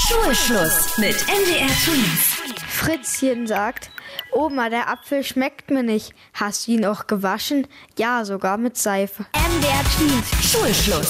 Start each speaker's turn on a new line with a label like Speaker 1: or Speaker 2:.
Speaker 1: Schulschluss mit NDR Twins.
Speaker 2: Fritzchen sagt: Oma, der Apfel schmeckt mir nicht. Hast du ihn auch gewaschen? Ja, sogar mit Seife.
Speaker 1: NDR Twins. Schulschluss.